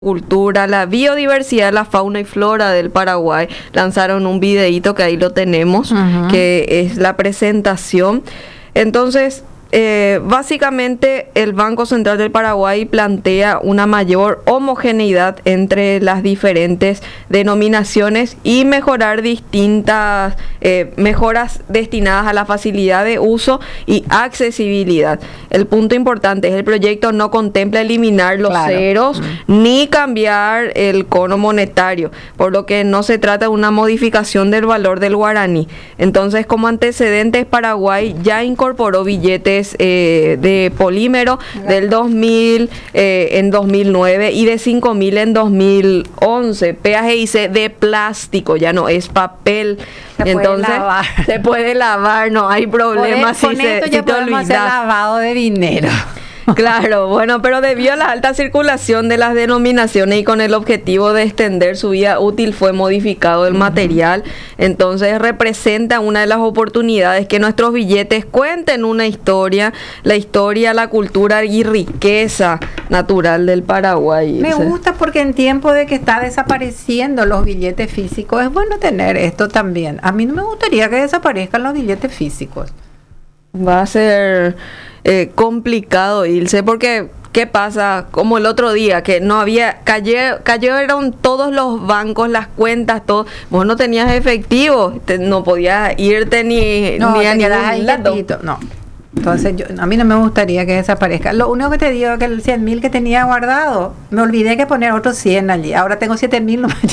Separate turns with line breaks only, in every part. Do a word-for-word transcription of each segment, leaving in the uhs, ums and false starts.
cultura, la biodiversidad, la fauna y flora del Paraguay. Lanzaron un videíto que ahí lo tenemos, uh-huh. que es la presentación. Entonces, eh, básicamente el Banco Central del Paraguay plantea una mayor homogeneidad entre las diferentes denominaciones y mejorar distintas eh, mejoras destinadas a la facilidad de uso y accesibilidad. El punto importante es el proyecto no contempla eliminar los claro. ceros mm. ni cambiar el cono monetario, por lo que no se trata de una modificación del valor del guaraní. Entonces, como antecedentes, Paraguay ya incorporó billetes Eh, de polímero del dos mil eh, en dos mil nueve y de cinco mil en dos mil once. P A G I C de plástico, ya no es papel.
Se
Entonces
puede lavar.
se puede lavar, no hay problema.
Con
si
esto
se,
ya
si te
podemos
olvidas.
hacer lavado de dinero.
Claro, bueno, pero debido a la alta circulación de las denominaciones y con el objetivo de extender su vida útil fue modificado el material. Entonces representa una de las oportunidades que nuestros billetes cuenten una historia, la historia, la cultura y riqueza natural del Paraguay.
Me gusta porque en tiempo de que está desapareciendo los billetes físicos es bueno tener esto también. A mí no me gustaría que desaparezcan los billetes físicos.
Va a ser eh, complicado, Ilse, porque ¿qué pasa? Como el otro día, que no había, cayó, cayeron todos los bancos, las cuentas, todo. Vos no tenías efectivo, te, no podías irte ni,
no,
ni a
ningún
ningún lado.
No. Entonces, yo, a mí no me gustaría que desaparezca. Lo único que te digo es que el cien mil que tenía guardado, me olvidé que poner otros cien allí. Ahora tengo siete mil nomás.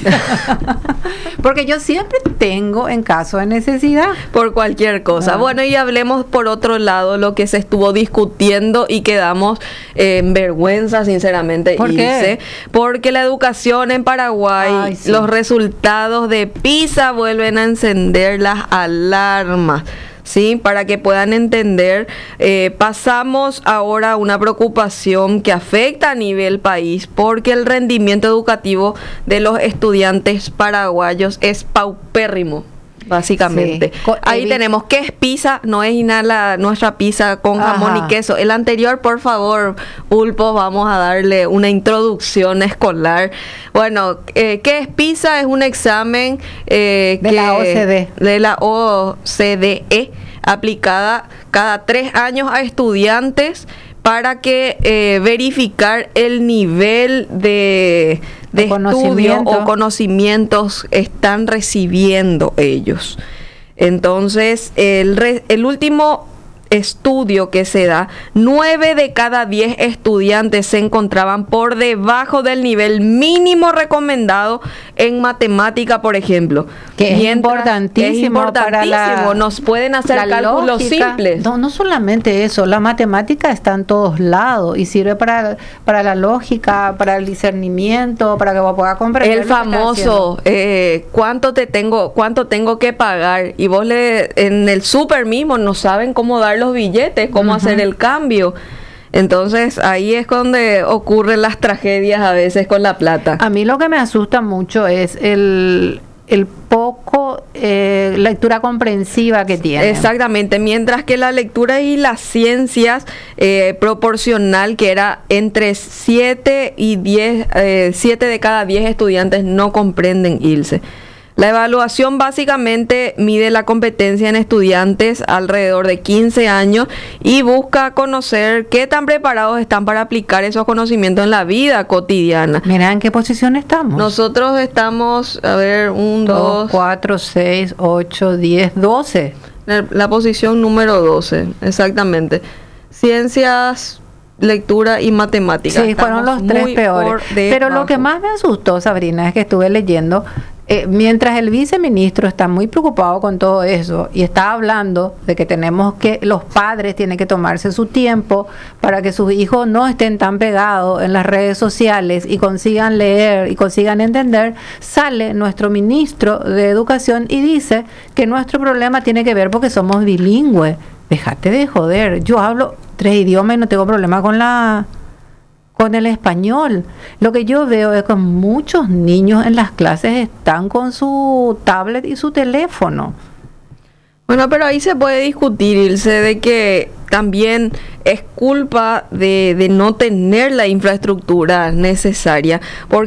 Porque yo siempre tengo en caso de necesidad.
Por cualquier cosa. Ah. Bueno, y hablemos por otro lado lo que se estuvo discutiendo y quedamos eh, en vergüenza, sinceramente.
¿Por
qué? Porque la educación en Paraguay, Ay, sí. los resultados de PISA vuelven a encender las alarmas. Sí, para que puedan entender, eh, pasamos ahora a una preocupación que afecta a nivel país porque el rendimiento educativo de los estudiantes paraguayos es paupérrimo, básicamente. Sí. Ahí Evi- tenemos, ¿qué es PISA? No es Inhala, nuestra pizza con jamón Ajá. y queso. El anterior, por favor, Pulpo, vamos a darle una introducción escolar. Bueno, eh, ¿qué es PISA? Es un examen eh,
de
que,
la O C D.
De la O C D E, aplicada cada tres años a estudiantes para que eh, verificar el nivel de, de estudio o conocimientos están recibiendo ellos. Entonces, el, re, el último estudio que se da, nueve de cada diez estudiantes se encontraban por debajo del nivel mínimo recomendado en matemática, por ejemplo.
Que es importantísimo,
es importantísimo.
Para la,
nos pueden hacer cálculos
lógica.
simples.
No, no solamente eso, la matemática está en todos lados y sirve para, para la lógica, para el discernimiento, para que vos puedas comprender.
El famoso, eh, ¿cuánto te tengo, cuánto tengo que pagar? Y vos le, en el súper mismo no saben cómo dar los billetes, cómo uh-huh. hacer el cambio. Entonces ahí es donde ocurren las tragedias a veces con la plata.
A mí lo que me asusta mucho es el, el poco eh, lectura comprensiva que tiene.
Exactamente, mientras que la lectura y las ciencias eh, proporcional, que era entre siete y diez, eh, siete de cada diez estudiantes no comprenden, Ilse. La evaluación básicamente mide la competencia en estudiantes alrededor de quince años y busca conocer qué tan preparados están para aplicar esos conocimientos en la vida cotidiana.
Mira, ¿en qué posición estamos?
Nosotros estamos, a ver, un, dos,
cuatro, seis, ocho, diez, doce.
La, la posición número doce, exactamente. Ciencias, lectura y matemáticas.
Sí, fueron los tres peores. Pero lo que más me asustó, Sabrina, es que estuve leyendo, eh, mientras el viceministro está muy preocupado con todo eso y está hablando de que tenemos que, los padres tienen que tomarse su tiempo para que sus hijos no estén tan pegados en las redes sociales y consigan leer y consigan entender, sale nuestro ministro de Educación y dice que nuestro problema tiene que ver porque somos bilingües. Déjate de joder, yo hablo tres idiomas y no tengo problema con la con el español. Lo que yo veo es que muchos niños en las clases están con su tablet y su teléfono.
Bueno, pero ahí se puede discutir, Ilse, de que también es culpa de, de no tener la infraestructura necesaria, porque